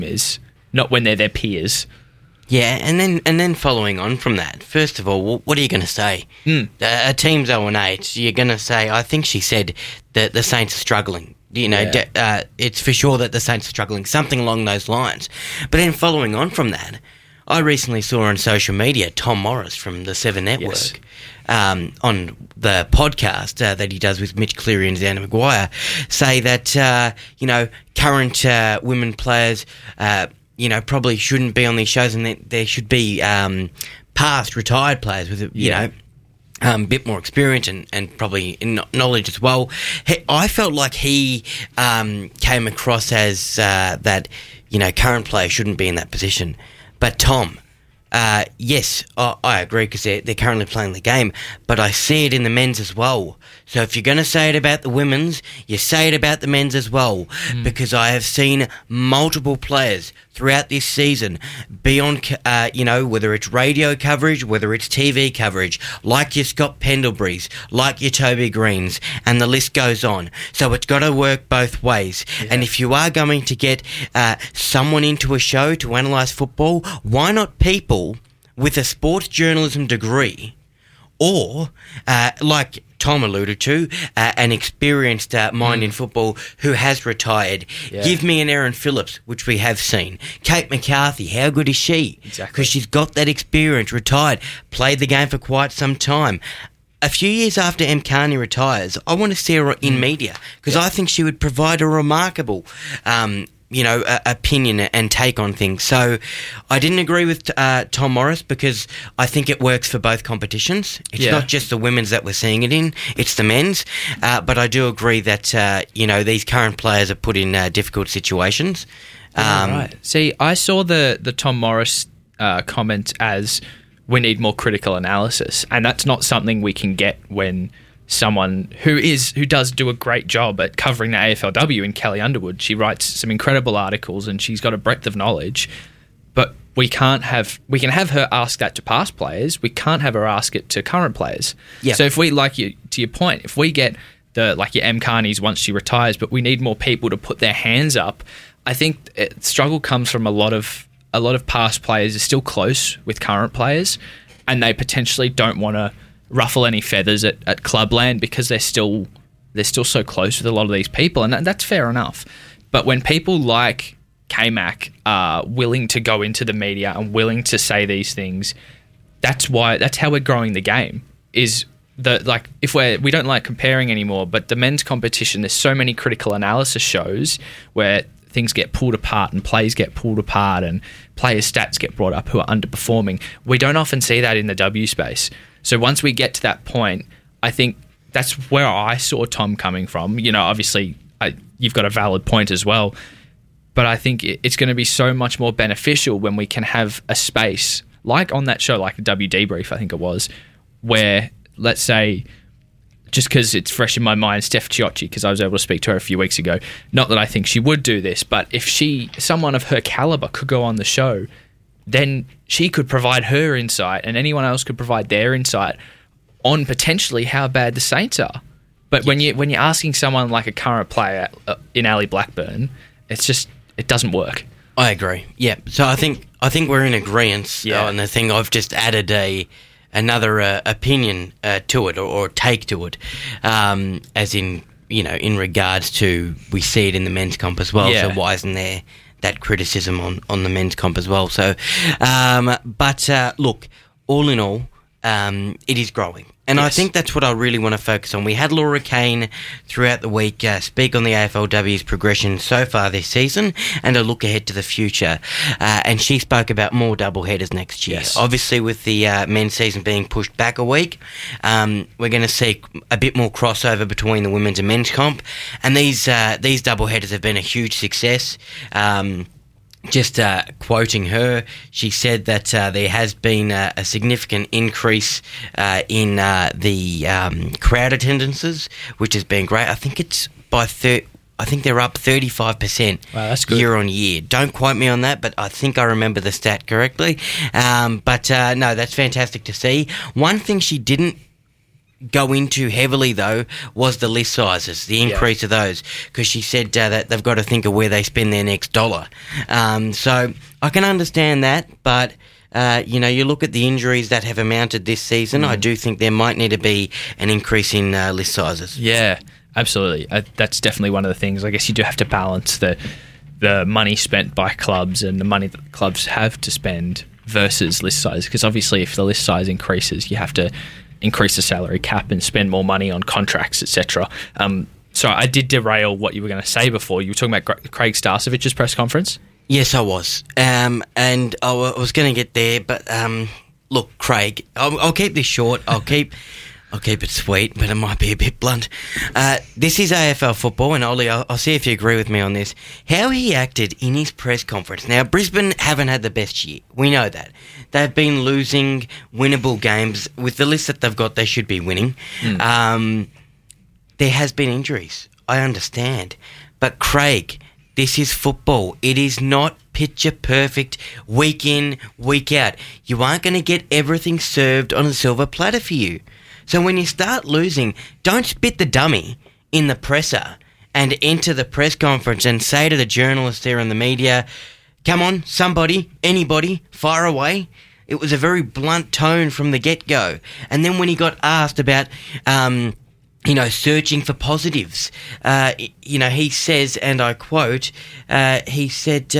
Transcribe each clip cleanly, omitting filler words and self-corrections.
is, not when they're their peers. Yeah, and then following on from that, first of all, what are you going to say? A team's 0-8, you're going to say, I think she said that the Saints are struggling. It's for sure that the Saints are struggling, something along those lines. But then following on from that, I recently saw on social media Tom Morris from the Seven Network on the podcast that he does with Mitch Cleary and Xander Maguire say that, current women players... probably shouldn't be on these shows, and that there should be past retired players with, a bit more experience and probably knowledge as well. I felt like he came across as that, current players shouldn't be in that position. But Tom, yes, I agree because they're currently playing the game, but I see it in the men's as well. So if you're going to say it about the women's, you say it about the men's as well, because I have seen multiple players throughout this season be on, whether it's radio coverage, whether it's TV coverage, like your Scott Pendlebury's, like your Toby Greens, and the list goes on. So it's got to work both ways. Yeah. And if you are going to get someone into a show to analyse football, why not people with a sports journalism degree or, like Tom alluded to, an experienced mind in football who has retired. Yeah. Give me an Erin Phillips, which we have seen. Kate McCarthy, how good is she? Exactly. Because she's got that experience, retired, played the game for quite some time. A few years after M. Carney retires, I want to see her in media because I think she would provide a remarkable opinion and take on things. So I didn't agree with Tom Morris because I think it works for both competitions. It's not just the women's that we're seeing it in, it's the men's. But I do agree that, these current players are put in difficult situations. Right. See, I saw the Tom Morris comment as we need more critical analysis, and that's not something we can get when someone who does do a great job at covering the AFLW in Kelly Underwood. She writes some incredible articles and she's got a breadth of knowledge, but we can have her ask that to past players. We can't have her ask it to current players. Yeah. So if we, to your point, if we get your M. Carney's once she retires, but we need more people to put their hands up, I think struggle comes from a lot of past players are still close with current players and they potentially don't want to ruffle any feathers at Clubland because they're still so close with a lot of these people, and that's fair enough. But when people like K-Mac are willing to go into the media and willing to say these things, that's how we're growing the game. Is if we don't like comparing anymore, but the men's competition, there's so many critical analysis shows where things get pulled apart and plays get pulled apart and players' stats get brought up who are underperforming. We don't often see that in the W space. So once we get to that point, I think that's where I saw Tom coming from. Obviously, you've got a valid point as well. But I think it's going to be so much more beneficial when we can have a space, like on that show, like a W Debrief, I think it was, where, let's say, just because it's fresh in my mind, Steph Chiocci, because I was able to speak to her a few weeks ago. Not that I think she would do this, but if someone of her caliber could go on the show, then she could provide her insight and anyone else could provide their insight on potentially how bad the Saints are. But when you're asking someone like a current player in Ali Blackburn, it doesn't work. I agree. Yeah. So I think we're in agreement on the thing. I've just added another opinion to it or take to it, as in, in regards to we see it in the men's comp as well. Yeah. So why isn't there that criticism on the men's comp as well? So, look, all in all, it is growing. And yes. I think that's what I really want to focus on. We had Laura Kane throughout the week speak on the AFLW's progression so far this season and a look ahead to the future. And she spoke about more doubleheaders next year. Yes. Obviously, with the men's season being pushed back a week, we're going to see a bit more crossover between the women's and men's comp. And these doubleheaders have been a huge success. Just quoting her, she said that there has been a significant increase in the crowd attendances, which has been great. I think it's I think they're up 35% year on year. Don't quote me on that, but I think I remember the stat correctly. No, that's fantastic to see. One thing she didn't go into heavily, though, was the list sizes, the increase of those, because she said that they've got to think of where they spend their next dollar. So I can understand that, but... you look at the injuries that have amounted this season, I do think there might need to be an increase in list sizes. Yeah, absolutely. That's definitely one of the things. I guess you do have to balance the money spent by clubs and the money that clubs have to spend versus list size, because obviously if the list size increases, you have to increase the salary cap and spend more money on contracts, etc. So I did derail what you were going to say before. You were talking about Craig Starcevich's press conference? Yes, I was. And I was going to get there, but look, Craig, I'll keep this short. I'll keep it sweet, but it might be a bit blunt. This is AFL football, and Ollie, I'll see if you agree with me on this. How he acted in his press conference. Now, Brisbane haven't had the best year. We know that. They've been losing winnable games. With the list that they've got, they should be winning. There has been injuries. I understand. But Craig... this is football. It is not picture perfect week in, week out. You aren't going to get everything served on a silver platter for you. So when you start losing, don't spit the dummy in the presser and enter the press conference and say to the journalists there and the media, come on, somebody, anybody, fire away. It was a very blunt tone from the get-go. And then when he got asked about... searching for positives. He says, and I quote, he said,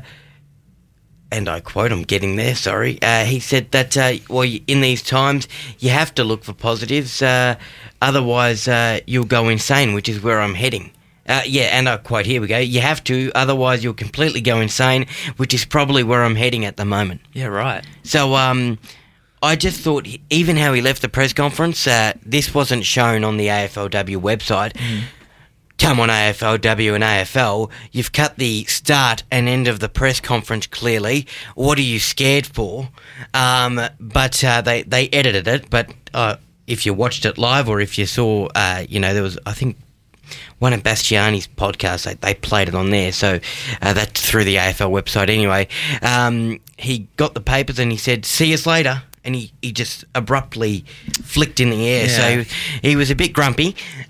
and I quote, I'm getting there, sorry. He said that, in these times, you have to look for positives, otherwise you'll go insane, which is where I'm heading. And I quote, here we go, you have to, otherwise you'll completely go insane, which is probably where I'm heading at the moment. Yeah, right. So, I just thought, even how he left the press conference, this wasn't shown on the AFLW website. Come on, AFLW and AFL, you've cut the start and end of the press conference clearly. What are you scared for? But they edited it, but if you watched it live or if you saw, there was, I think, one of Bastiani's podcasts, they played it on there, so that's through the AFL website anyway. He got the papers and he said, see us later. And he just abruptly flicked in the air. Yeah. So he was a bit grumpy,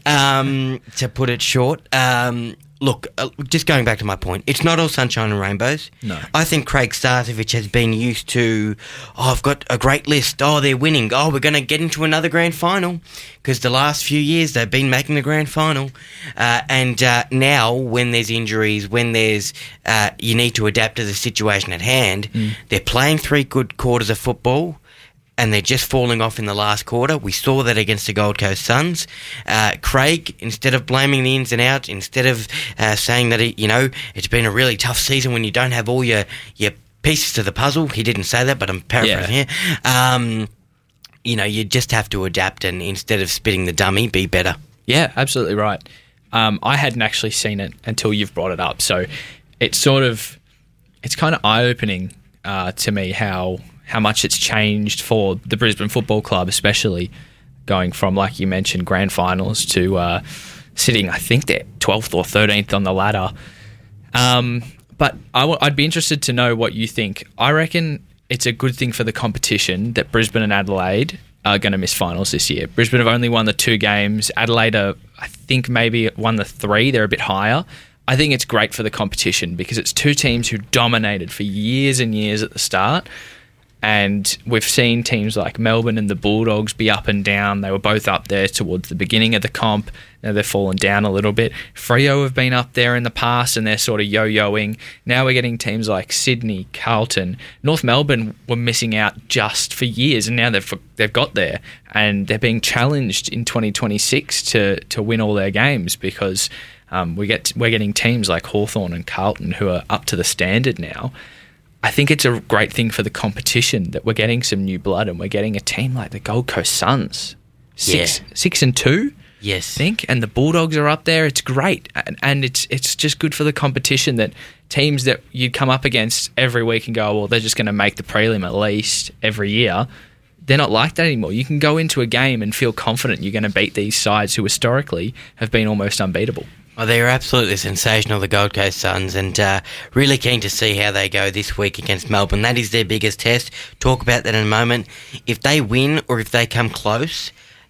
to put it short. Look, just going back to my point, it's not all sunshine and rainbows. No. I think Craig Starcevich has been used to, I've got a great list. They're winning. We're going to get into another grand final. Because the last few years they've been making the grand final. And now when there's injuries, when there's you need to adapt to the situation at hand, they're playing 3 good quarters of football. And they're just falling off in the last quarter. We saw that against the Gold Coast Suns. Craig, instead of blaming the ins and outs, instead of saying that, it's been a really tough season when you don't have all your pieces to the puzzle. He didn't say that, but I'm paraphrasing here. You just have to adapt and instead of spitting the dummy, be better. Yeah, absolutely right. I hadn't actually seen it until you've brought it up. So it's kind of eye-opening to me how much it's changed for the Brisbane Football Club, especially going from, like you mentioned, grand finals to sitting, I think they're 12th or 13th on the ladder. But I'd be interested to know what you think. I reckon it's a good thing for the competition that Brisbane and Adelaide are going to miss finals this year. Brisbane have only won the 2 games. Adelaide I think maybe won the 3. They're a bit higher. I think it's great for the competition because it's 2 teams who dominated for years and years at the start. And we've seen teams like Melbourne and the Bulldogs be up and down. They were both up there towards the beginning of the comp. Now they've fallen down a little bit. Freo have been up there in the past and they're sort of yo-yoing. Now we're getting teams like Sydney, Carlton. North Melbourne were missing out just for years and now they've got there. And they're being challenged in 2026 to win all their games because we're getting teams like Hawthorn and Carlton who are up to the standard now. I think it's a great thing for the competition that we're getting some new blood and we're getting a team like the Gold Coast Suns. 6-2, yes, I think, and the Bulldogs are up there. It's great, and it's just good for the competition that teams that you'd come up against every week and go, well, they're just going to make the prelim at least every year. They're not like that anymore. You can go into a game and feel confident you're going to beat these sides who historically have been almost unbeatable. Oh, they're absolutely sensational, the Gold Coast Suns, and really keen to see how they go this week against Melbourne. That is their biggest test. Talk about that in a moment. If they win or if they come close,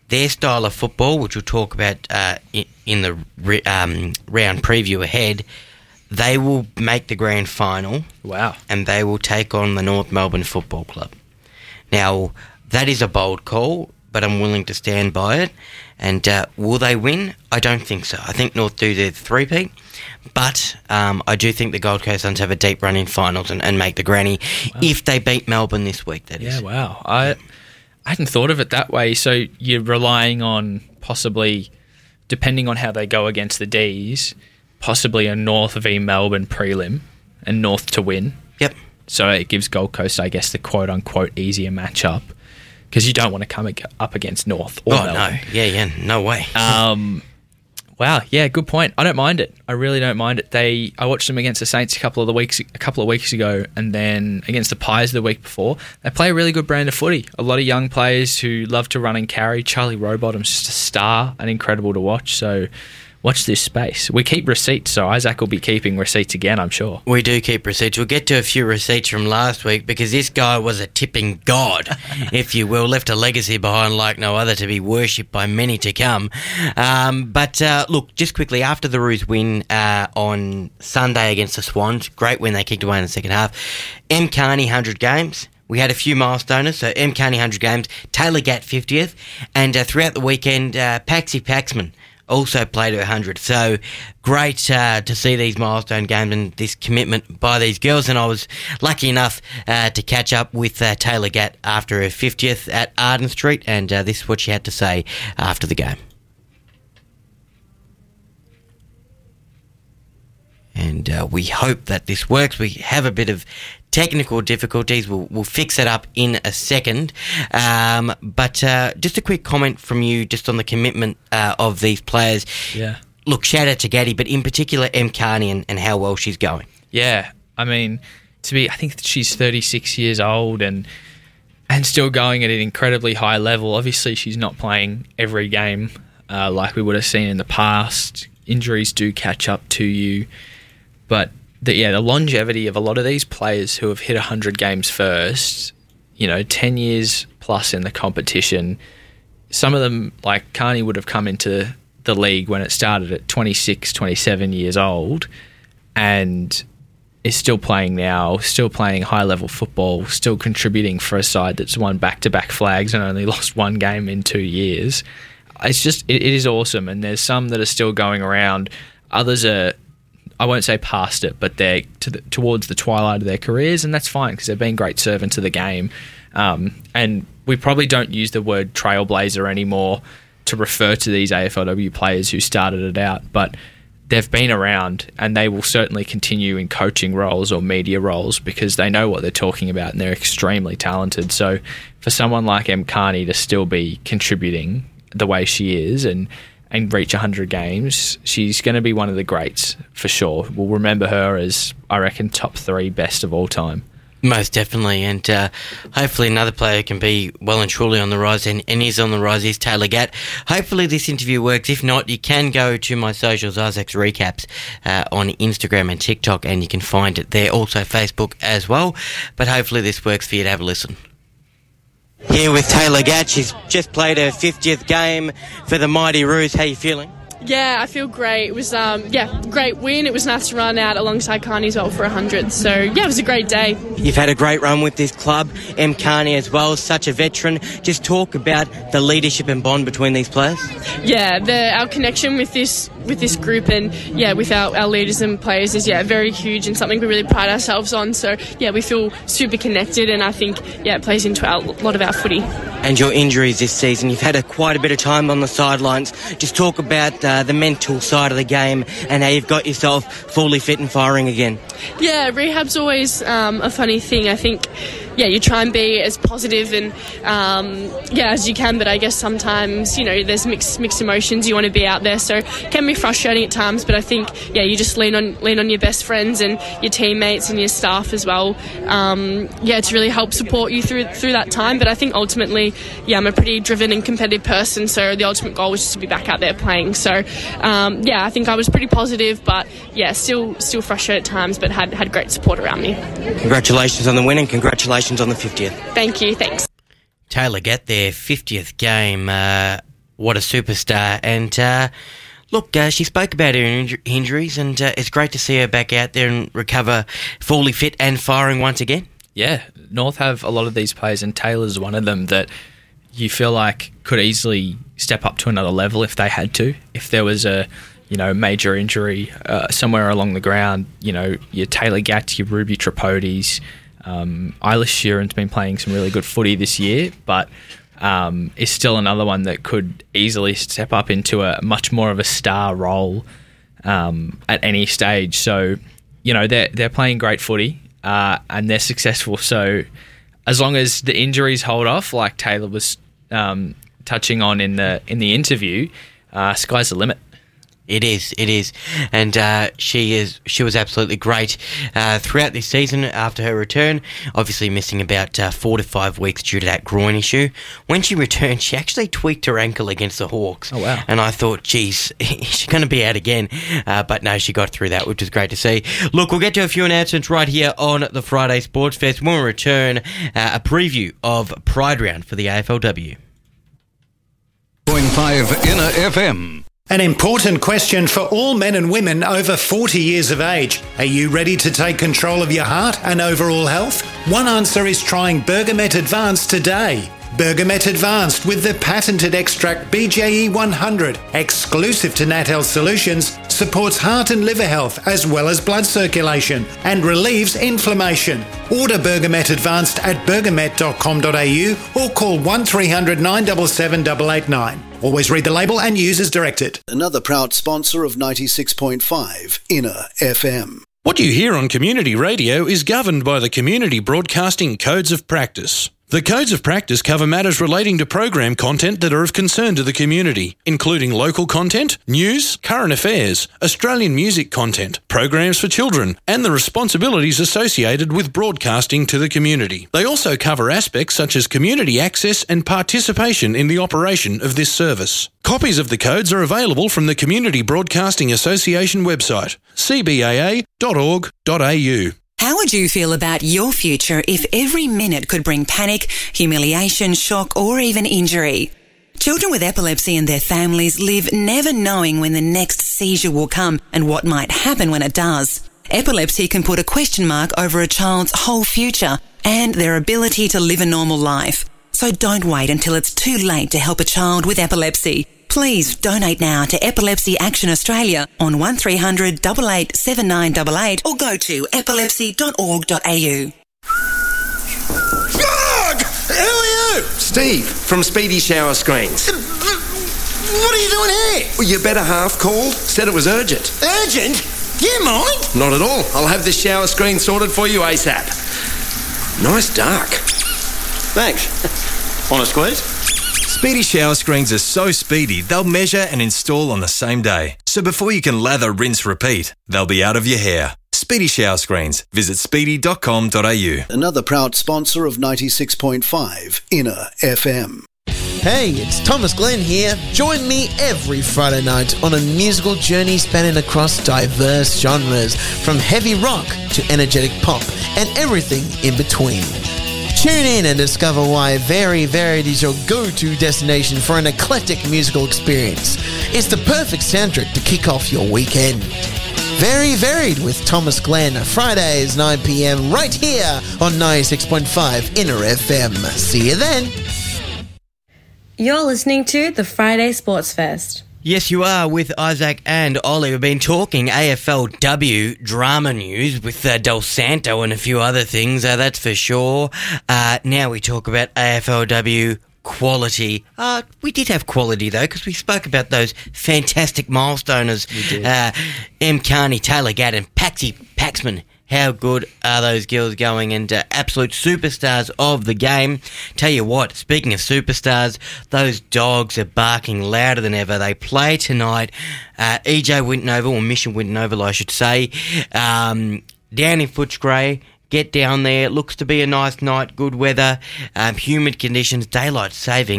their style of football, which we'll talk about in the round preview ahead, they will make the grand final. Wow. And they will take on the North Melbourne Football Club. Now, that is a bold call, but I'm willing to stand by it. And will they win? I don't think so. I think North do their three-peat. But I do think the Gold Coast Suns have a deep run in finals and make the granny if they beat Melbourne this week, that is. Yeah, wow. I hadn't thought of it that way. So you're relying on possibly, depending on how they go against the Ds, possibly a North v Melbourne prelim and North to win. Yep. So it gives Gold Coast, I guess, the quote-unquote easier matchup because you don't want to come up against North or Melbourne. No. Yeah, no way. Wow, yeah, good point. I don't mind it. I really don't mind it. I watched them against the Saints a couple of weeks ago, and then against the Pies the week before. They play a really good brand of footy. A lot of young players who love to run and carry. Charlie Rowbottom's just a star and incredible to watch. So watch this space. We keep receipts, so Isaac will be keeping receipts again, I'm sure. We do keep receipts. We'll get to a few receipts from last week because this guy was a tipping god, if you will, left a legacy behind like no other to be worshipped by many to come. But look, just quickly, after the Roos win on Sunday against the Swans, great win, they kicked away in the second half. M. Carney, 100 games. We had a few milestoners, so M. Carney, 100 games, Taylor Gatt, 50th, and throughout the weekend, Paxi Paxman also played at 100. So great to see these milestone games and this commitment by these girls. And I was lucky enough to catch up with Taylor Gatt after her 50th at Arden Street. And this is what she had to say after the game. And we hope that this works. We have a bit of technical difficulties. We'll fix it up in a second. But just a quick comment from you just on the commitment of these players. Yeah. Look, shout out to Gaddy, but in particular M. Carney and how well she's going. Yeah. I mean, I think she's 36 years old and still going at an incredibly high level. Obviously, she's not playing every game like we would have seen in the past. Injuries do catch up to you. But the longevity of a lot of these players who have hit 100 games first, 10 years plus in the competition, some of them, like Carney, would have come into the league when it started at 26, 27 years old and is still playing now, still playing high-level football, still contributing for a side that's won back-to-back flags and only lost one game in 2 years. It's just, it is awesome. And there's some that are still going around. Others are, I won't say past it, but they're towards the twilight of their careers, and that's fine because they've been great servants of the game. And we probably don't use the word trailblazer anymore to refer to these AFLW players who started it out, but they've been around and they will certainly continue in coaching roles or media roles because they know what they're talking about and they're extremely talented. So for someone like M. Carney to still be contributing the way she is and reach 100 games, she's going to be one of the greats for sure. We'll remember her as, I reckon, top 3 best of all time. Most definitely, and hopefully another player can be well and truly on the rise, and is on the rise, is Taylor Gatt. Hopefully this interview works. If not, you can go to my socials, Isaac's Recaps, on Instagram and TikTok, and you can find it there. Also Facebook as well, but hopefully this works for you to have a listen. Here with Taylor Gatt. She's just played her 50th game for the Mighty Roos. How are you feeling? Yeah, I feel great. It was, great win. It was nice to run out alongside Carney as well for 100. So, yeah, it was a great day. You've had a great run with this club. M. Carney as well, such a veteran. Just talk about the leadership and bond between these players. Yeah, our connection with this group and, with our leaders and players is, very huge and something we really pride ourselves on. So, we feel super connected and I think, it plays into a lot of our footy. And your injuries this season, you've had quite a bit of time on the sidelines. Just talk about the mental side of the game and how you've got yourself fully fit and firing again. Yeah, rehab's always a funny thing. I think, you try and be as positive and, as you can, but I guess sometimes, there's mixed emotions. You want to be out there, so it can be frustrating at times, but I think, you just lean on your best friends and your teammates and your staff as well, to really help support you through that time. But I think ultimately, I'm a pretty driven and competitive person, so the ultimate goal was just to be back out there playing. So, I think I was pretty positive, but, still frustrated at times, but had great support around me. Congratulations on the win and congratulations on the 50th. Thank you, thanks. Taylor Gatt, their 50th game. What a superstar. And look, she spoke about her injuries, and it's great to see her back out there and recover fully fit and firing once again. Yeah, North have a lot of these players, and Taylor's one of them that you feel like could easily step up to another level if they had to. If there was a major injury somewhere along the ground, your Taylor Gatt, your Ruby Tripodi's, Eilish Sheeran's been playing some really good footy this year, but is still another one that could easily step up into a much more of a star role at any stage. So, they're playing great footy and they're successful. So as long as the injuries hold off, like Taylor was touching on in the interview, sky's the limit. It is, and she was absolutely great throughout this season after her return. Obviously, missing about 4 to 5 weeks due to that groin issue. When she returned, she actually tweaked her ankle against the Hawks. Oh wow! And I thought, geez, she's going to be out again. But no, she got through that, which was great to see. Look, we'll get to a few announcements right here on the Friday Sports Fest. When we return, a preview of Pride Round for the AFLW. 0.5 Inner FM. An important question for all men and women over 40 years of age. Are you ready to take control of your heart and overall health? One answer is trying Bergamet Advanced today. Bergamet Advanced with the patented extract BJE 100, exclusive to Nat Health Solutions, supports heart and liver health as well as blood circulation and relieves inflammation. Order Bergamet Advanced at bergamet.com.au or call 1300 977 889. Always read the label and use as directed. Another proud sponsor of 96.5 Inner FM. What you hear on community radio is governed by the Community Broadcasting Codes of Practice. The Codes of Practice cover matters relating to program content that are of concern to the community, including local content, news, current affairs, Australian music content, programs for children, and the responsibilities associated with broadcasting to the community. They also cover aspects such as community access and participation in the operation of this service. Copies of the codes are available from the Community Broadcasting Association website, cbaa.org.au. How would you feel about your future if every minute could bring panic, humiliation, shock, or even injury? Children with epilepsy and their families live never knowing when the next seizure will come and what might happen when it does. Epilepsy can put a question mark over a child's whole future and their ability to live a normal life. So don't wait until it's too late to help a child with epilepsy. Please donate now to Epilepsy Action Australia on 1300 88 7988 or go to epilepsy.org.au. Dog! Who are you? Steve, from Speedy Shower Screens. What are you doing here? Well, your better half called, said it was urgent. Urgent? Do you mind? Not at all. I'll have this shower screen sorted for you ASAP. Nice dark. Thanks. Want a squeeze? Speedy shower screens are so speedy, they'll measure and install on the same day. So before you can lather, rinse, repeat, they'll be out of your hair. Speedy shower screens. Visit speedy.com.au. Another proud sponsor of 96.5 Inner FM. Hey, it's Thomas Glenn here. Join me every Friday night on a musical journey spanning across diverse genres, from heavy rock to energetic pop and everything in between. Tune in and discover why Very Varied is your go-to destination for an eclectic musical experience. It's the perfect soundtrack to kick off your weekend. Very Varied with Thomas Glenn, Fridays 9 p.m. right here on 96.5 Inner FM. See you then. You're listening to the Friday Sports Fest. Yes, you are, with Isaac and Ollie. We've been talking AFLW drama news with Del Santo and a few other things, that's for sure. Now we talk about AFLW quality. We did have quality, though, because we spoke about those fantastic milestoners. M. Carney, Taylor Gatt and Paxi Paxman. How good are those girls going? And absolute superstars of the game. Tell you what, speaking of superstars, those dogs are barking louder than ever. They play tonight. EJ Winton Oval, or Mission Winton Oval, I should say, down in Footscray. Get down there. It looks to be a nice night, good weather, humid conditions, daylight savings.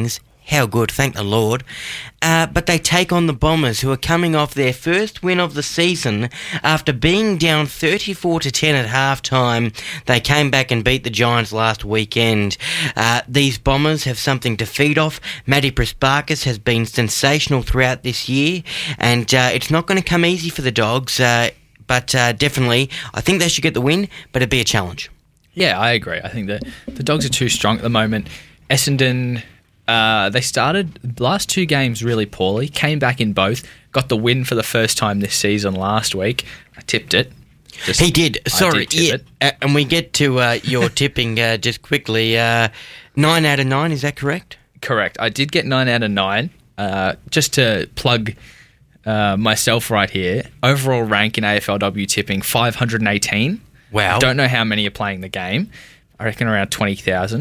How good, thank the Lord. But they take on the Bombers, who are coming off their first win of the season after being down 34-10 at halftime. They came back and beat the Giants last weekend. These Bombers have something to feed off. Matty Prespakis has been sensational throughout this year, and it's not going to come easy for the Dogs, but definitely I think they should get the win, but it'd be a challenge. Yeah, I agree. I think the Dogs are too strong at the moment. Essendon... they started the last 2 games really poorly, came back in both, got the win for the first time this season last week. I tipped it. He did. Sorry. And we get to your tipping just quickly. 9 out of 9, is that correct? Correct. I did get 9 out of 9. Just to plug myself right here, overall rank in AFLW tipping, 518. Wow. I don't know how many are playing the game. I reckon around 20,000.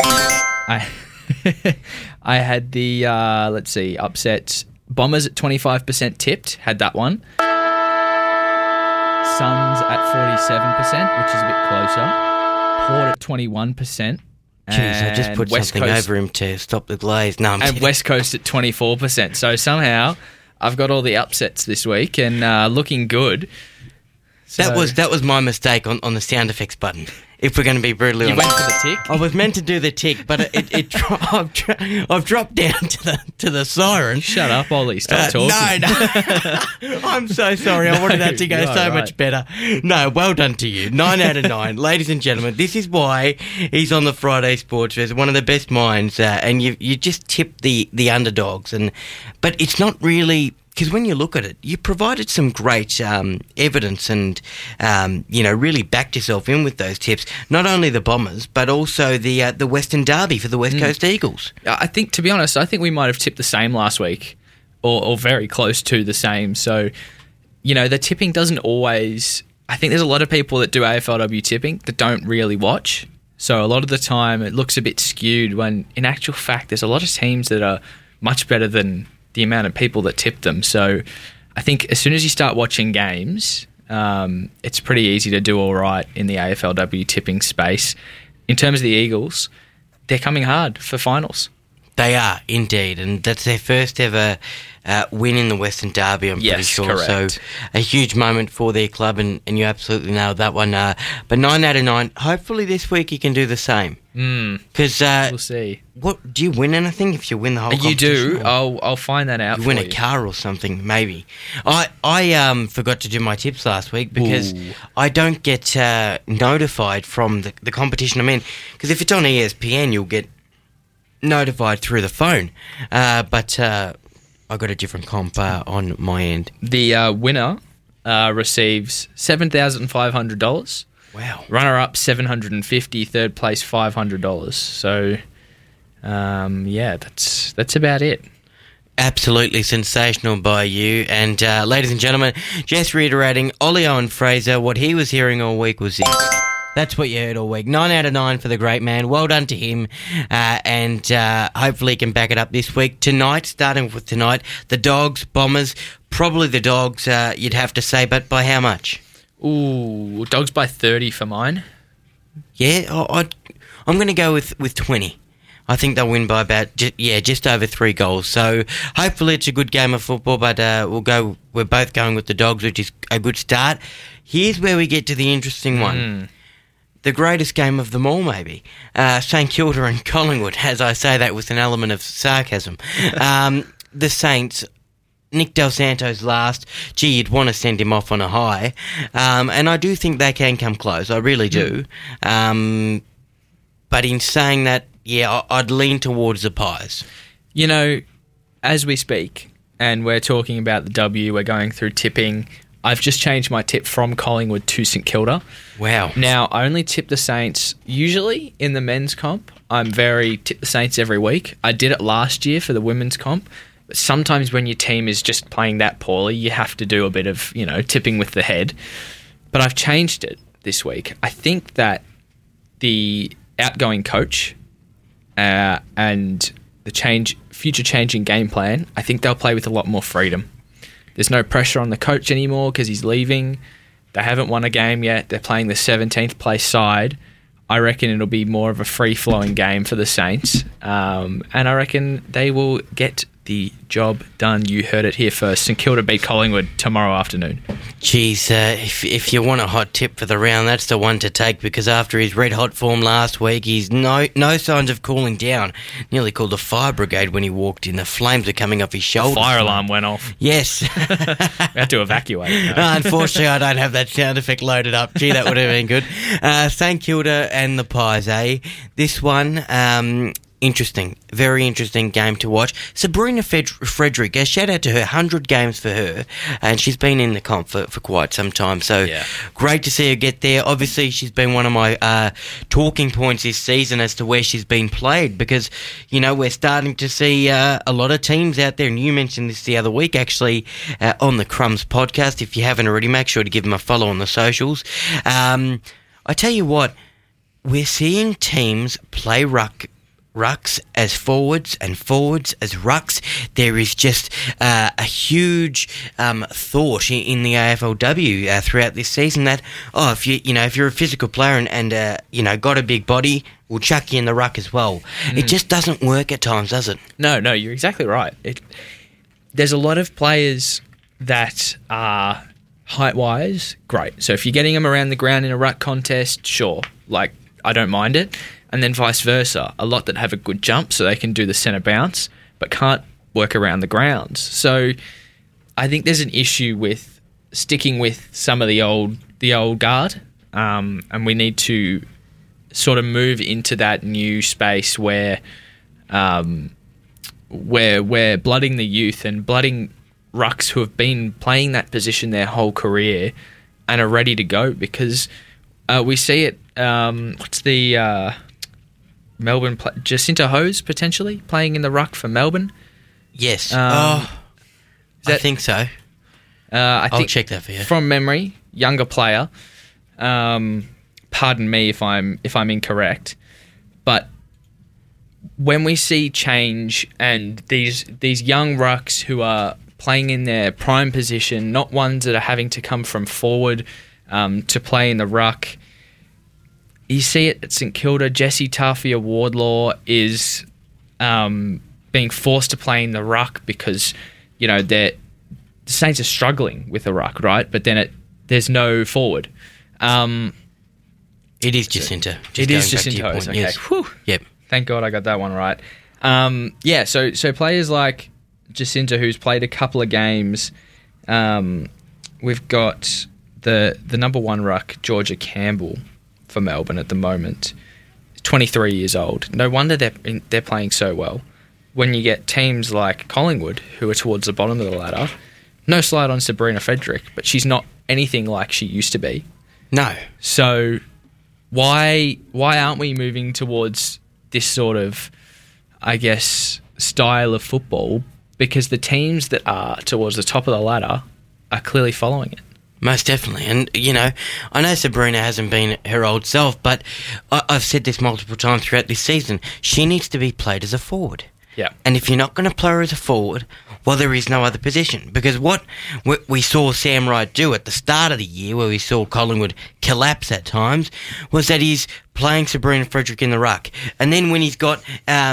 I had the, upsets. Bombers at 25% tipped, had that one. Suns at 47%, which is a bit closer. Port at 21%. Jeez, I just put West something Coast, over him to stop the glaze. No, I'm and kidding. West Coast at 24%. So somehow I've got all the upsets this week and looking good. So, that was my mistake on the sound effects button. If we're going to be brutally honest, you went for the tick. I was meant to do the tick, but I've dropped down to the siren. Shut up, Ollie. Stop talking. No. I'm so sorry. I wanted that to go so much better. No, well done to you. 9 out of 9, ladies and gentlemen. This is why he's on the Friday Sports Fest. One of the best minds, and you just tip the underdogs, but it's not really. Because when you look at it, you provided some great evidence and, really backed yourself in with those tips. Not only the Bombers, but also the Western Derby for the West Coast Eagles. I think, to be honest, I think we might have tipped the same last week or very close to the same. So, the tipping doesn't always... I think there's a lot of people that do AFLW tipping that don't really watch. So a lot of the time it looks a bit skewed when, in actual fact, there's a lot of teams that are much better than the amount of people that tip them. So I think as soon as you start watching games, it's pretty easy to do all right in the AFLW tipping space. In terms of the Eagles, they're coming hard for finals. They are, indeed, and that's their first ever win in the Western Derby, I'm pretty sure. Correct. So a huge moment for their club, and you absolutely nailed that one. But 9 out of 9, hopefully this week you can do the same. Because we'll see. What do you win anything if you win the whole competition? You do. I'll find that out. You for win a car or something, maybe. I forgot to do my tips last week because I don't get notified from the competition I'm in. Because if it's on ESPN, you'll get notified through the phone. But I got a different comp on my end. The winner receives $7,500. Wow. Runner-up, $750. Third place, $500. So, that's about it. Absolutely sensational by you. And ladies and gentlemen, just reiterating, Ollie Owen Fraser, what he was hearing all week was this. That's what you heard all week. 9 out of 9 for the great man. Well done to him. And hopefully he can back it up this week. Tonight, starting with tonight, the Dogs, Bombers. Probably the Dogs, you'd have to say, but by how much? Ooh, Dogs by 30 for mine. Yeah, I'm going to go with 20. I think they'll win by about, just over 3 goals. So hopefully it's a good game of football, but we're both going with the Dogs, which is a good start. Here's where we get to the interesting one. The greatest game of them all, maybe. St Kilda and Collingwood, as I say that with an element of sarcasm. The Saints, Nick Del Santo's last. Gee, you'd want to send him off on a high. And I do think they can come close. I really do. But in saying that, I'd lean towards the Pies. As we speak, and we're talking about the W, we're going through tipping. I've just changed my tip from Collingwood to St Kilda. Wow. Now, I only tip the Saints usually in the men's comp. I'm very tip the Saints every week. I did it last year for the women's comp. But sometimes when your team is just playing that poorly, you have to do a bit of, tipping with the head. But I've changed it this week. I think that the outgoing coach and the future changing game plan, I think they'll play with a lot more freedom. There's no pressure on the coach anymore because he's leaving. They haven't won a game yet. They're playing the 17th place side. I reckon it'll be more of a free-flowing game for the Saints, and I reckon they will get the job done. You heard it here first. St Kilda beat Collingwood tomorrow afternoon. Geez, if you want a hot tip for the round, that's the one to take, because after his red-hot form last week, he's no signs of cooling down. Nearly called the fire brigade when he walked in. The flames are coming off his shoulders. The fire alarm went off. Yes. We had to evacuate. Unfortunately, I don't have that sound effect loaded up. Gee, that would have been good. St Kilda and the Pies, eh? This one... interesting, very interesting game to watch. Sabrina Frederick, a shout out to her, 100 games for her, and she's been in the comp for quite some time, so great to see her get there. Obviously, she's been one of my talking points this season as to where she's been played, because, you know, we're starting to see a lot of teams out there, and you mentioned this the other week, actually, on the Crumbs podcast. If you haven't already, make sure to give them a follow on the socials. I tell you what, we're seeing teams play rucks as forwards and forwards as rucks. There is just a huge thought in the AFLW throughout this season that if you're a physical player and got a big body, we'll chuck you in the ruck as well. It just doesn't work at times, does it? No, you're exactly right. There's a lot of players that are height-wise great. So if you're getting them around the ground in a ruck contest, sure, like I don't mind it. And then vice versa, a lot that have a good jump so they can do the centre bounce but can't work around the grounds. So I think there's an issue with sticking with some of the old guard, and we need to sort of move into that new space where we're blooding the youth and blooding rucks who have been playing that position their whole career and are ready to go, because we see it. What's the... Melbourne, Jacinta Hose potentially playing in the ruck for Melbourne. Yes. I think so. I'll check that for you. From memory, younger player. Pardon me if I'm incorrect, but when we see change and these young rucks who are playing in their prime position, not ones that are having to come from forward to play in the ruck. You see it at St Kilda. Jessie Tafia-Wardlaw is being forced to play in the ruck because, the Saints are struggling with the ruck, right? But then there's no forward. It is Jacinta. It is Jacinta. Okay. Yes. Whew. Yep. Thank God I got that one right. So players like Jacinta, who's played a couple of games, we've got the number one ruck, Georgia Campbell, for Melbourne at the moment, 23 years old. No wonder they're playing so well. When you get teams like Collingwood, who are towards the bottom of the ladder, no slide on Sabrina Frederick, but she's not anything like she used to be. No. So why aren't we moving towards this sort of, I guess, style of football? Because the teams that are towards the top of the ladder are clearly following it. Most definitely. And, I know Sabrina hasn't been her old self, but I've said this multiple times throughout this season. She needs to be played as a forward. Yeah. And if you're not going to play her as a forward, well, there is no other position. Because what we saw Sam Wright do at the start of the year, where we saw Collingwood collapse at times, was that he's playing Sabrina Frederick in the ruck. And then when he's got,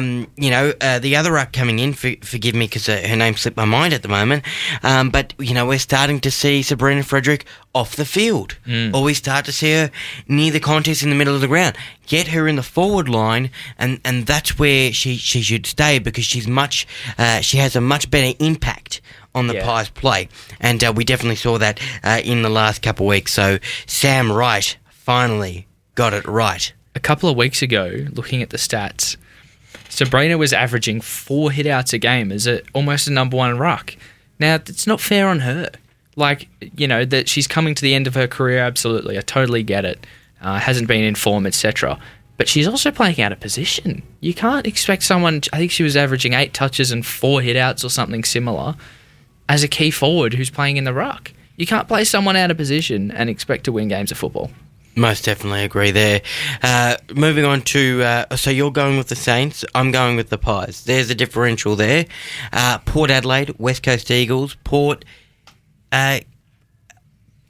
the other ruck coming in, forgive me because her name slipped my mind at the moment, but, we're starting to see Sabrina Frederick off the field. Or we start to see her near the contest in the middle of the ground. Get her in the forward line, and that's where she should stay, because she has a much better impact on the Pies play. And we definitely saw that in the last couple of weeks. So Sam Wright finally got it right. A couple of weeks ago, looking at the stats, Sabrina was averaging 4 hit-outs a game as almost a number one ruck. Now, it's not fair on her. That she's coming to the end of her career, absolutely. I totally get it. Hasn't been in form, etc. But she's also playing out of position. You can't expect someone, I think she was averaging 8 touches and 4 hit-outs or something similar, as a key forward who's playing in the ruck. You can't play someone out of position and expect to win games of football. Most definitely agree there. Moving on to... so you're going with the Saints, I'm going with the Pies. There's a differential there. Port Adelaide, West Coast Eagles, Port...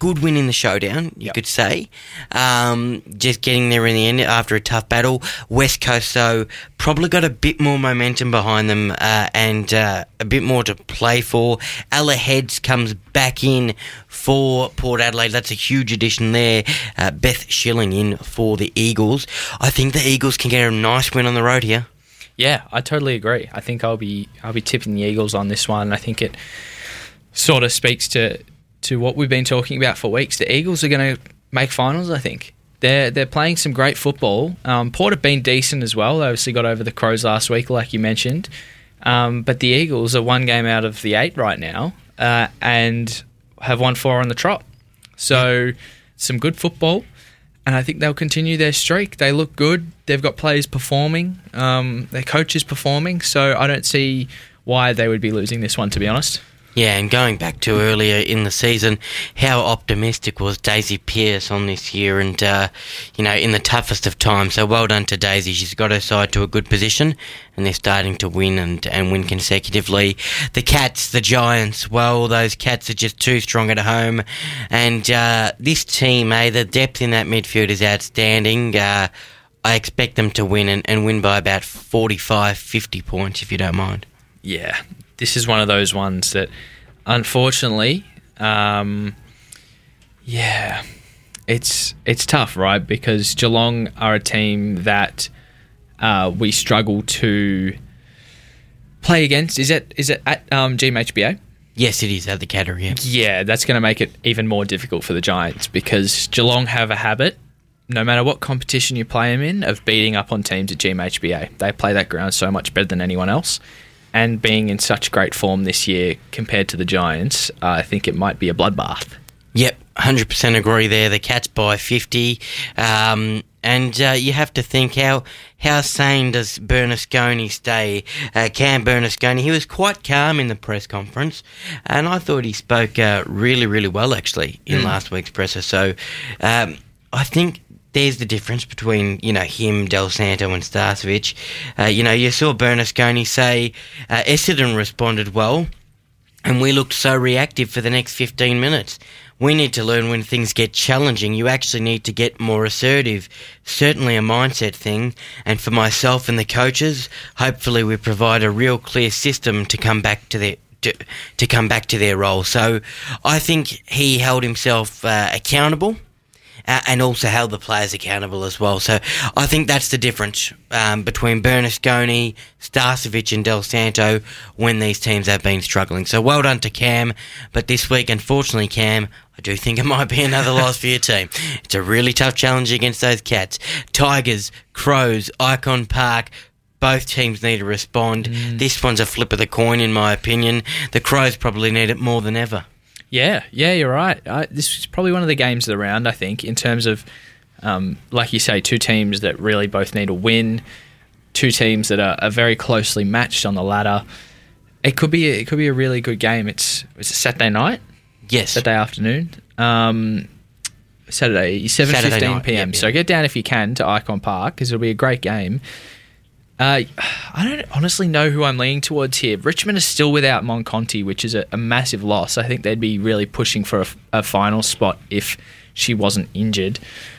good win in the showdown, you could say. Just getting there in the end after a tough battle. West Coast, though, probably got a bit more momentum behind them and a bit more to play for. Ella Heads comes back in for Port Adelaide. That's a huge addition there. Beth Schilling in for the Eagles. I think the Eagles can get a nice win on the road here. Yeah, I totally agree. I think I'll be tipping the Eagles on this one. I think it sort of speaks to what we've been talking about for weeks. The Eagles are going to make finals, I think. They're playing some great football. Port have been decent as well. They obviously got over the Crows last week, like you mentioned. But the Eagles are one game out of the 8 right now and have won 4 on the trot. So some good football, and I think they'll continue their streak. They look good. They've got players performing. Their coach is performing. So I don't see why they would be losing this one, to be honest. Yeah, and going back to earlier in the season, how optimistic was Daisy Pearce on this year and, in the toughest of times. So well done to Daisy. She's got her side to a good position and they're starting to win and win consecutively. The Cats, the Giants, well, those Cats are just too strong at home. And this team, the depth in that midfield is outstanding. I expect them to win and win by about 45, 50 points, if you don't mind. Yeah. This is one of those ones that, unfortunately, it's tough, right? Because Geelong are a team that we struggle to play against. Is it at GMHBA? Yes, it is at the Cattery. Yeah, that's going to make it even more difficult for the Giants because Geelong have a habit, no matter what competition you play them in, of beating up on teams at GMHBA. They play that ground so much better than anyone else. And being in such great form this year compared to the Giants, I think it might be a bloodbath. Yep, 100% agree there. The Cats by 50. And you have to think, how sane does Bernasconi stay? Cam Bernasconi, he was quite calm in the press conference, and I thought he spoke really, really well, actually, in last week's presser. So I think there's the difference between, him, Del Santo and Starcevic. You saw Bernasconi say Essendon responded well and we looked so reactive for the next 15 minutes. We need to learn when things get challenging. You actually need to get more assertive. Certainly a mindset thing. And for myself and the coaches, hopefully we provide a real clear system to come back to their role. So I think he held himself accountable. And also held the players accountable as well. So I think that's the difference between Bernasconi, Starcevic and Del Santo when these teams have been struggling. So well done to Cam. But this week, unfortunately, Cam, I do think it might be another loss for your team. It's a really tough challenge against those Cats. Tigers, Crows, Icon Park, both teams need to respond. This one's a flip of the coin, in my opinion. The Crows probably need it more than ever. Yeah, you're right. This is probably one of the games of the round, I think, in terms of, like you say, two teams that really both need a win, two teams that are very closely matched on the ladder. It could be a really good game. It's a Saturday night? Yes. Saturday afternoon. Saturday, 7:15 p.m. Yep. So get down if you can to Icon Park because it'll be a great game. I don't honestly know who I'm leaning towards here. Richmond is still without Monconti, which is a massive loss. I think they'd be really pushing for a final spot if she wasn't injured.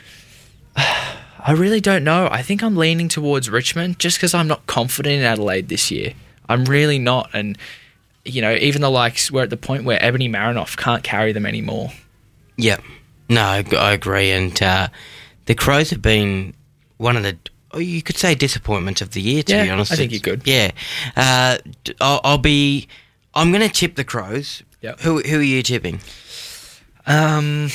I really don't know. I think I'm leaning towards Richmond just because I'm not confident in Adelaide this year. I'm really not. And, even the likes, we're at the point where Ebony Marinoff can't carry them anymore. Yep. No, I agree. And the Crows have been one of the... you could say disappointment of the year, to be honest. I think you could. Yeah. I'm going to tip the Crows. Yep. Who are you tipping? I'll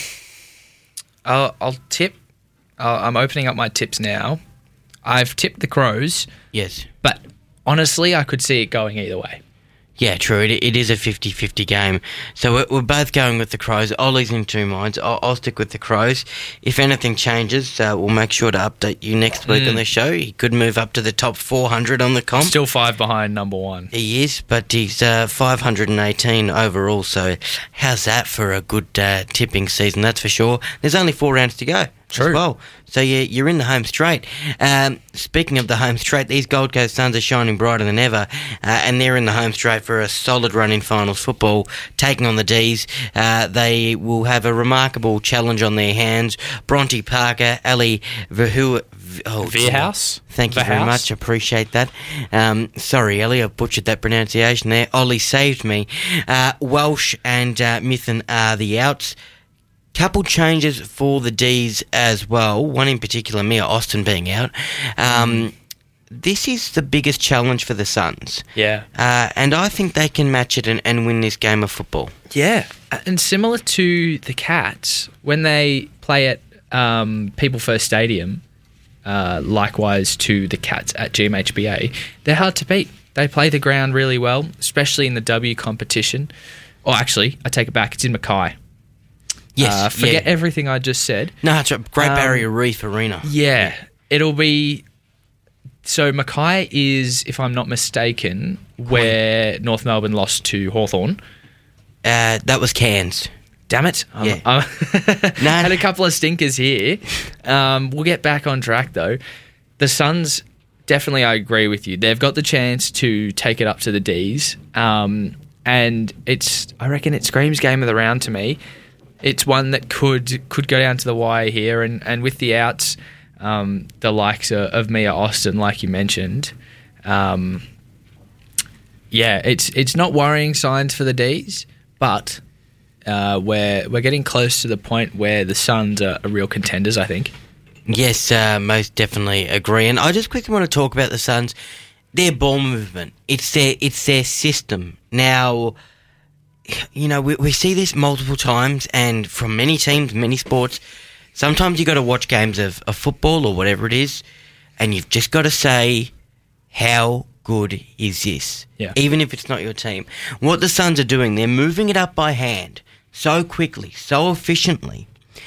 tip. I'm opening up my tips now. I've tipped the Crows. Yes. But honestly, I could see it going either way. Yeah, true. It is a 50-50 game. So we're both going with the Crows. Ollie's in two minds. I'll stick with the Crows. If anything changes, we'll make sure to update you next week on the show. He could move up to the top 400 on the comp. Still 5 behind number 1. He is, but he's 518 overall. So how's that for a good tipping season? That's for sure. There's only 4 rounds to go. True. as well. So you're in the home straight. Speaking of the home straight, these Gold Coast Suns are shining brighter than ever, and they're in the home straight for a solid run in finals football, taking on the D's. They will have a remarkable challenge on their hands. Bronte Parker, Ali Veerhouse. Thank you very much. Appreciate that. Sorry, Ellie, I butchered that pronunciation there. Ollie saved me. Welsh and Mithen are the outs. Couple changes for the D's as well. One in particular, Mia Austin being out. This is the biggest challenge for the Suns. Yeah. And I think they can match it and win this game of football. Yeah. And similar to the Cats, when they play at People First Stadium, likewise to the Cats at GMHBA, they're hard to beat. They play the ground really well, especially in the W competition. Oh, actually, I take it back. It's in Mackay. Yes. Forget everything I just said. No, it's a Great Barrier Reef Arena. Yeah. It'll be... So Mackay is, if I'm not mistaken, where North Melbourne lost to Hawthorn. That was Cairns. Damn it. Yeah. Had a couple of stinkers here. We'll get back on track, though. The Suns, definitely I agree with you. They've got the chance to take it up to the Ds. And I reckon it screams game of the round to me. It's one that could go down to the wire here. And with the outs, the likes of Mia Austin, like you mentioned, it's not worrying signs for the Ds, but... we're getting close to the point where the Suns are real contenders, I think. Yes, most definitely agree. And I just quickly want to talk about the Suns. Their ball movement. It's their system. Now, we see this multiple times, and from many teams, many sports, sometimes you got to watch games of football or whatever it is, and you've just got to say, how good is this? Yeah. Even if it's not your team. What the Suns are doing, they're moving it up by hand so quickly, so efficiently,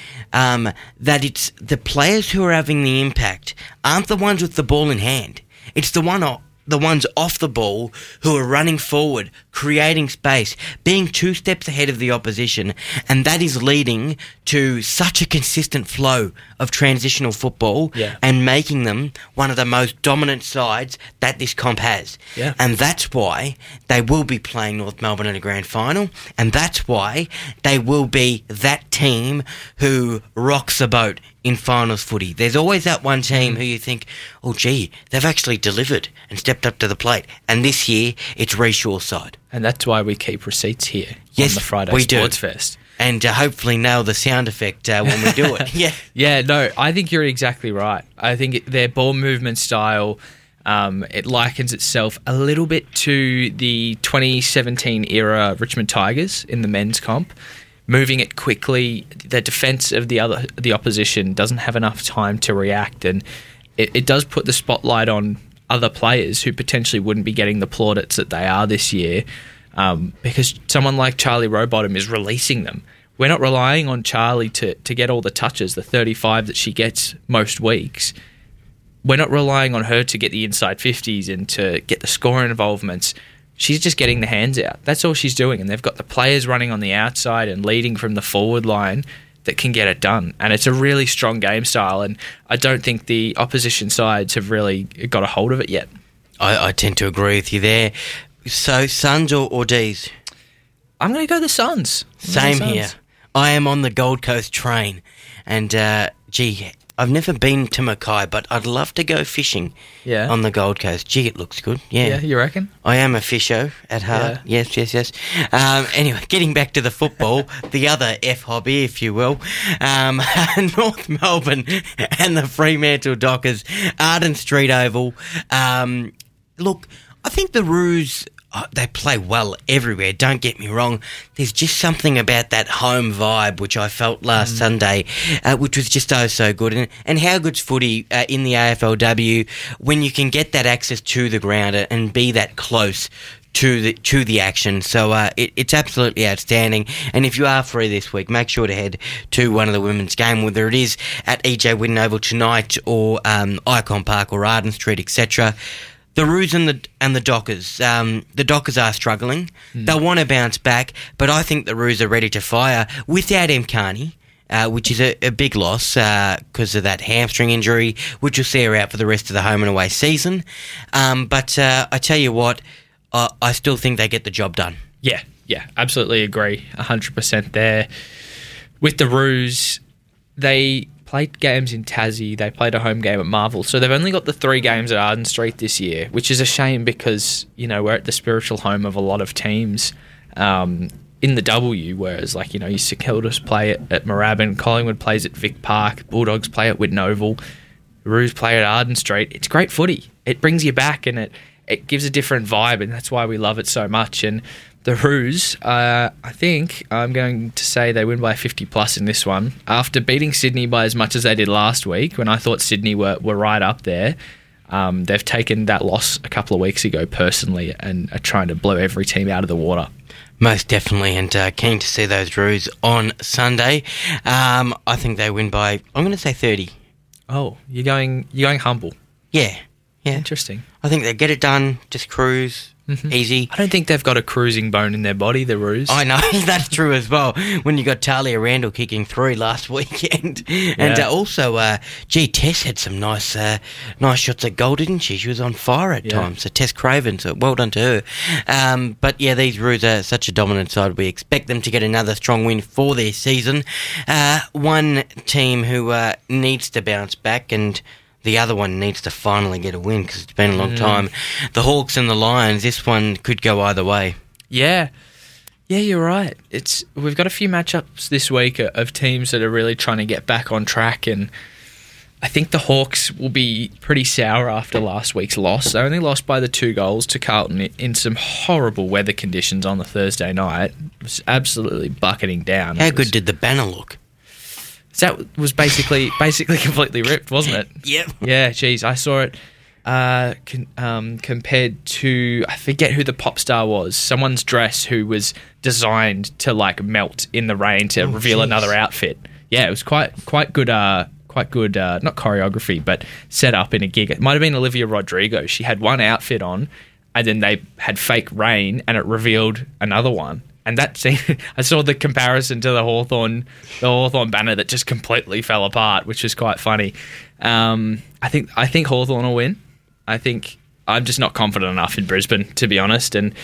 that it's the players who are having the impact aren't the ones with the ball in hand. It's the ones off the ball who are running forward, creating space, being 2 steps ahead of the opposition, and that is leading to such a consistent flow of transitional football and making them one of the most dominant sides that this comp has. Yeah. And that's why they will be playing North Melbourne in a grand final, and that's why they will be that team who rocks the boat in finals footy. There's always that one team who you think, oh gee, they've actually delivered and stepped up to the plate. And this year, it's Rayshaw's side. And that's why we keep receipts here on the Friday Sports Fest. And hopefully nail the sound effect when we do it. Yeah, no, I think you're exactly right. I think their ball movement style, it likens itself a little bit to the 2017 era Richmond Tigers in the men's comp. Moving it quickly, the defence of the opposition doesn't have enough time to react, and it does put the spotlight on other players who potentially wouldn't be getting the plaudits that they are this year, because someone like Charlie Rowbottom is releasing them. We're not relying on Charlie to get all the touches, the 35 that she gets most weeks. We're not relying on her to get the inside 50s and to get the scoring involvements. She's just getting the hands out. That's all she's doing. And they've got the players running on the outside and leading from the forward line that can get it done. And it's a really strong game style. And I don't think the opposition sides have really got a hold of it yet. I tend to agree with you there. So, Suns or D's? I'm going to go the Suns. Same here. I am on the Gold Coast train. And, I've never been to Mackay, but I'd love to go fishing on the Gold Coast. Gee, it looks good. Yeah, you reckon? I am a fisho at heart. Yeah. Yes. Anyway, getting back to the football, the other F hobby, if you will, North Melbourne and the Fremantle Dockers, Arden Street Oval. Look, I think the Roos... they play well everywhere, don't get me wrong. There's just something about that home vibe which I felt last Sunday, which was just so good. And how good's footy in the AFLW when you can get that access to the ground and be that close to the action. So it's absolutely outstanding. And if you are free this week, make sure to head to one of the women's game, whether it is at EJ Whitten Oval tonight or Icon Park or Arden Street, etc. The Roos and the Dockers. The Dockers are struggling. They'll want to bounce back, but I think the Roos are ready to fire without M. Carney. which is a big loss because of that hamstring injury, which will see her out for the rest of the home and away season. But I tell you what, I still think they get the job done. Yeah, absolutely agree. 100% there. With the Roos, they played games in Tassie. They played a home game at Marvel. So they've only got the 3 games at Arden Street this year, which is a shame because, we're at the spiritual home of a lot of teams in the W, whereas, you St Kilda's play at Moorabbin, Collingwood plays at Vic Park, Bulldogs play at Whitten Oval, Roos play at Arden Street. It's great footy. It brings you back and it gives a different vibe, and that's why we love it so much. And the Roos, I think I'm going to say they win by 50+ in this one. After beating Sydney by as much as they did last week, when I thought Sydney were right up there, they've taken that loss a couple of weeks ago personally and are trying to blow every team out of the water. Most definitely, and keen to see those Roos on Sunday. I think they win by, I'm going to say 30. Oh, you're going humble. Yeah. Interesting. I think they get it done, just cruise. Easy. I don't think they've got a cruising bone in their body, the Roos. I know, that's true as well. When you got Talia Randall kicking 3 last weekend. And also, Tess had some nice shots at goal, didn't she? She was on fire at times. So Tess Craven, so well done to her. But yeah, these Roos are such a dominant side. We expect them to get another strong win for their season. One team who needs to bounce back, and the other one needs to finally get a win because it's been a long time. The Hawks and the Lions, this one could go either way. Yeah, you're right. We've got a few matchups this week of teams that are really trying to get back on track, and I think the Hawks will be pretty sour after last week's loss. They only lost by the 2 goals to Carlton in some horrible weather conditions on the Thursday night. It was absolutely bucketing down. How good did the banner look? That was basically completely ripped, wasn't it? Yep. Yeah, geez, I saw it compared to, I forget who the pop star was, someone's dress who was designed to melt in the rain to reveal another outfit. Yeah, it was quite good. Quite good, not choreography, but set up in a gig. It might have been Olivia Rodrigo. She had one outfit on, and then they had fake rain, and it revealed another one. And that scene, I saw the comparison to the Hawthorn banner that just completely fell apart, which was quite funny. I think Hawthorn will win. I think I'm just not confident enough in Brisbane, to be honest. And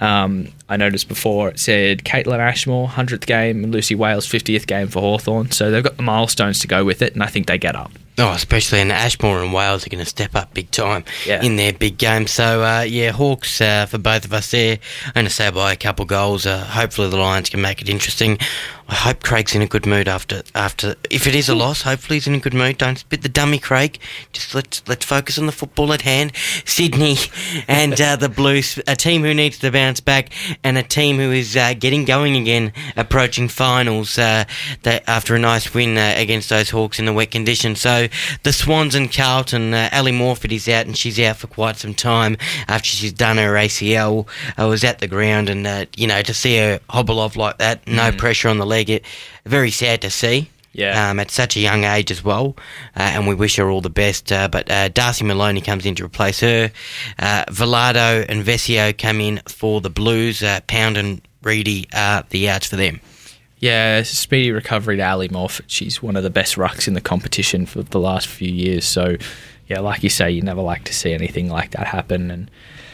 I noticed before it said Caitlin Ashmore 100th game and Lucy Wales 50th game for Hawthorn, so they've got the milestones to go with it, and I think they get up. Oh, especially in Ashmore and Wales are going to step up big time in their big game. So, Hawks for both of us there. I'm going to say by a couple goals. Hopefully the Lions can make it interesting. I hope Craig's in a good mood after. If it is a loss, hopefully he's in a good mood. Don't spit the dummy, Craig. Just let's focus on the football at hand. Sydney and the Blues, a team who needs to bounce back, and a team who is getting going again, approaching finals after a nice win against those Hawks in the wet conditions. So the Swans and Carlton, Ali Morford is out, and she's out for quite some time after she's done her ACL. I was at the ground, and to see her hobble off like that, no pressure on the leg, very sad to see. Yeah. At such a young age as well, and we wish her all the best. But Darcy Maloney comes in to replace her. Velado and Vesio come in for the Blues. Pound and Reedy are the outs for them. Yeah, speedy recovery to Ali Morford. She's one of the best rucks in the competition for the last few years. So, yeah, like you say, you never like to see anything like that happen.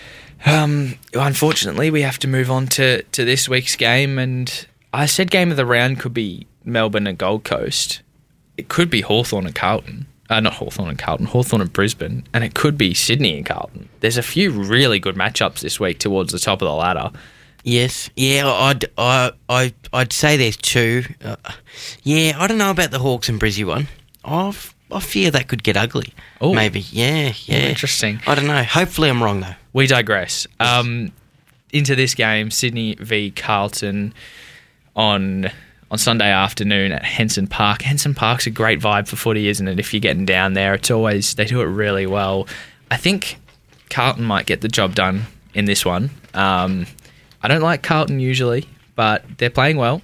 And unfortunately, we have to move on to this week's game. And I said game of the round could be Melbourne and Gold Coast. It could be Hawthorn and Carlton. Not Hawthorn and Carlton, Hawthorn and Brisbane. And it could be Sydney and Carlton. There's a few really good matchups this week towards the top of the ladder. Yes, yeah, I'd say there's 2. I don't know about the Hawks and Brizzy one. I fear that could get ugly. Oh, maybe. Yeah. Interesting. I don't know. Hopefully I'm wrong though. We digress. Into this game, Sydney v Carlton on Sunday afternoon at Henson Park. Henson Park's a great vibe for footy, isn't it? If you're getting down there, they do it really well. I think Carlton might get the job done in this one. I don't like Carlton usually, but they're playing well.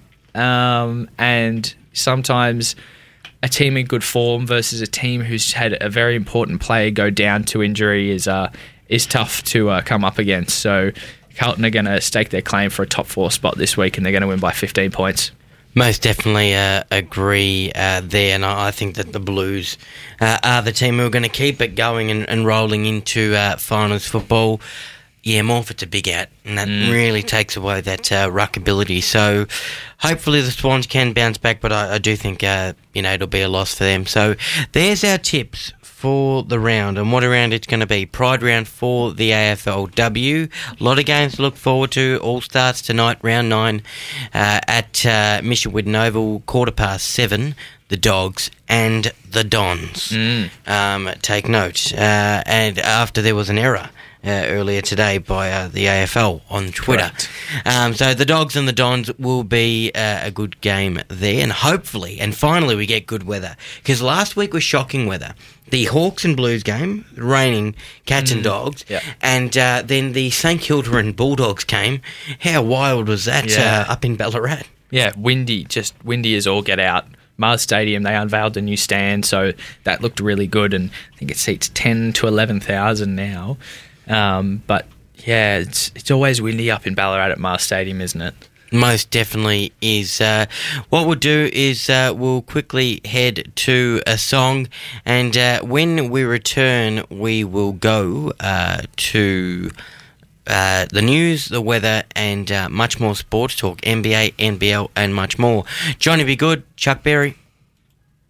And sometimes a team in good form versus a team who's had a very important player go down to injury is tough to come up against. So Carlton are going to stake their claim for a top 4 spot this week, and they're going to win by 15 points. Most definitely agree there, and I think that the Blues are the team who are going to keep it going and rolling into finals football. Yeah, Morford's a big out, and that really takes away that ruck ability. So hopefully the Swans can bounce back, but I do think it'll be a loss for them. So there's our tips for the round, and what a round it's going to be. Pride round for the AFLW. A lot of games to look forward to. All starts tonight, round 9 at Mission Whitten Oval, 7:15. The Dogs and the Dons. Take note. And after there was an error earlier today by the AFL on Twitter. So the Dogs and the Dons will be a good game there, and hopefully, and finally, we get good weather. Because last week was shocking weather. The Hawks and Blues game, raining cats and dogs, and then the St Kilda and Bulldogs came. How wild was that up in Ballarat? Yeah, windy as all get out. Mars Stadium, they unveiled a new stand, so that looked really good, and I think it seats 10 to 11,000 now. But yeah, it's always windy up in Ballarat at Mars Stadium, isn't it? Most definitely is. What we'll do is we'll quickly head to a song, and when we return, we will go to the news, the weather, and much more sports talk, NBA, NBL, and much more. Johnny Be Good, Chuck Berry.